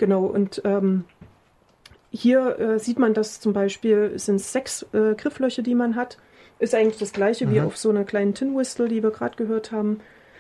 Genau, und hier sieht man, dass zum Beispiel sind 6 Grifflöcher, die man hat. Ist eigentlich das gleiche wie auf so einer kleinen Tin Whistle, die wir gerade gehört haben.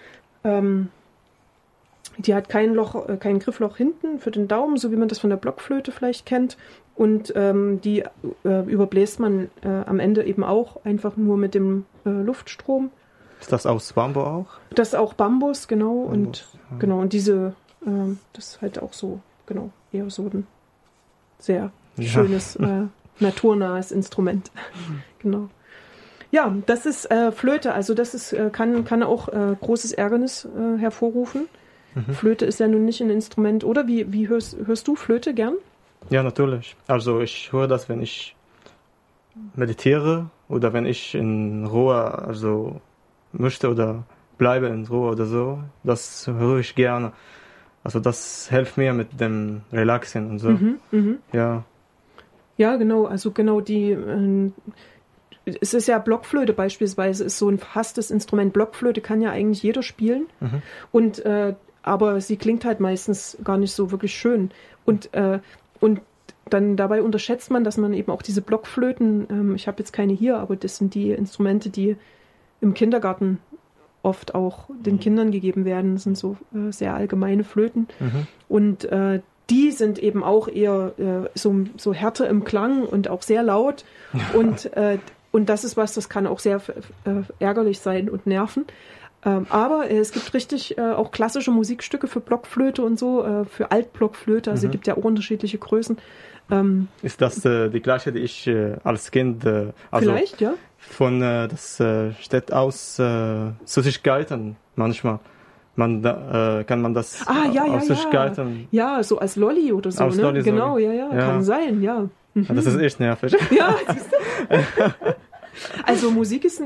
Die hat kein Griffloch hinten für den Daumen, so wie man das von der Blockflöte vielleicht kennt. Und die überbläst man am Ende eben auch einfach nur mit dem Luftstrom. Ist das aus Bambus auch? Das ist auch Bambus, genau. Bambus, und genau, und diese, das ist halt auch so, genau, eher so ein sehr schönes, naturnahes Instrument. Genau. Ja, das ist Flöte, also das ist, kann auch großes Ärgernis hervorrufen. Flöte ist ja nun nicht ein Instrument, oder? Wie hörst du Flöte gern? Ja, natürlich. Also ich höre das, wenn ich meditiere oder wenn ich in Ruhe also möchte oder bleibe in Ruhe oder so. Das höre ich gerne. Also das hilft mir mit dem Relaxen und so. Ja. Ja, genau. Also genau die... es ist ja Blockflöte beispielsweise, ist so ein verhasstes Instrument. Blockflöte kann ja eigentlich jeder spielen. Und aber sie klingt halt meistens gar nicht so wirklich schön. Und dann dabei unterschätzt man, dass man eben auch diese Blockflöten, ich habe jetzt keine hier, aber das sind die Instrumente, die im Kindergarten oft auch den Kindern gegeben werden. Das sind so sehr allgemeine Flöten. Und die sind eben auch eher so härter im Klang und auch sehr laut. Und das ist was, das kann auch sehr ärgerlich sein und nerven. Aber es gibt richtig auch klassische Musikstücke für Blockflöte und so, für Altblockflöte. Also es gibt ja auch unterschiedliche Größen. Ist das die gleiche, die ich als Kind... also vielleicht, ja. Das steht aus Süßigkeiten manchmal. Kann man das aus Süßigkeiten... Ja, so als Lolli oder so, ne? Lolli, genau, ja, kann sein, ja. Das ist echt nervig. Ja, siehst du? Also Musik ist...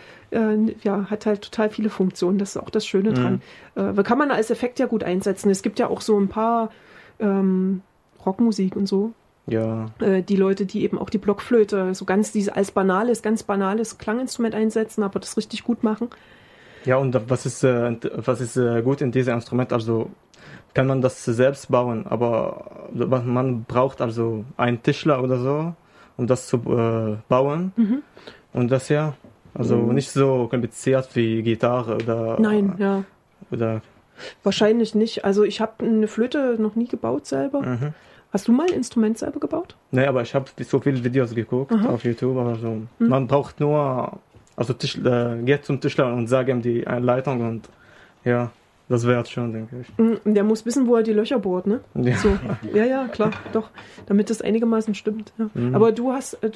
hat halt total viele Funktionen, das ist auch das Schöne dran. Kann man als Effekt ja gut einsetzen. Es gibt ja auch so ein paar Rockmusik und so. Ja. Die Leute, die eben auch die Blockflöte so ganz ganz banales Klanginstrument einsetzen, aber das richtig gut machen. Ja, und was ist gut in diesem Instrument? Also kann man das selbst bauen, aber man braucht also einen Tischler oder so, um das zu bauen. Und das also nicht so kompliziert wie Gitarre oder... Nein, ja. Oder... Wahrscheinlich nicht. Also ich habe eine Flöte noch nie gebaut selber. Hast du mal ein Instrument selber gebaut? Nee, aber ich habe so viele Videos geguckt auf YouTube. Also man braucht nur... Also geht zum Tischler und sagt ihm die Anleitung und ja, das wäre schon, denke ich. Der muss wissen, wo er die Löcher bohrt, ne? Ja. So. Ja, klar, doch. Damit das einigermaßen stimmt. Ja. Aber du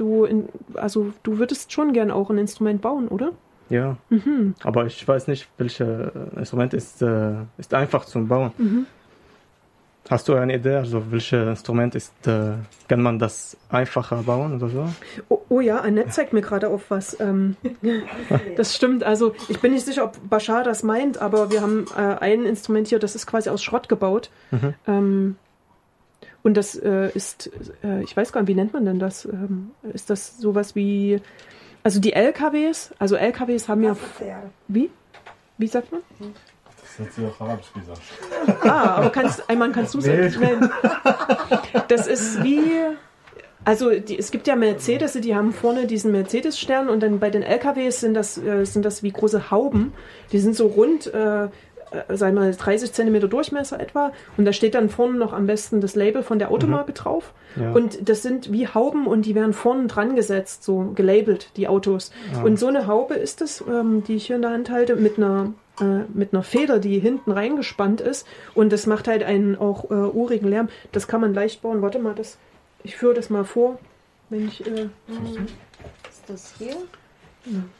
würdest schon gern auch ein Instrument bauen, oder? Ja, aber ich weiß nicht, welches Instrument ist einfach zum Bauen. Hast du eine Idee, also welches Instrument kann man das einfacher bauen oder so? Oh ja, Annette zeigt mir gerade auf was. Das stimmt, also ich bin nicht sicher, ob Bashar das meint, aber wir haben ein Instrument hier, das ist quasi aus Schrott gebaut. Und das ist, ich weiß gar nicht, wie nennt man denn das? Ist das sowas wie, also die LKWs haben ja... Wie? Wie sagt man? Das hat sie auf Arabisch gesagt. Aber kannst du es nennen? Das ist wie... Also es gibt ja Mercedes, die haben vorne diesen Mercedes-Stern und dann bei den LKWs sind das wie große Hauben. Die sind so rund, sagen wir mal 30 Zentimeter Durchmesser etwa und da steht dann vorne noch am besten das Label von der Automarke drauf. Ja. Und das sind wie Hauben und die werden vorne dran gesetzt, so gelabelt, die Autos. Ja. Und so eine Haube ist es, die ich hier in der Hand halte, mit einer Feder, die hinten reingespannt ist und das macht halt einen auch urigen Lärm. Das kann man leicht bauen. Warte mal, ich führe das mal vor. Wenn ich, ist das hier? Ja.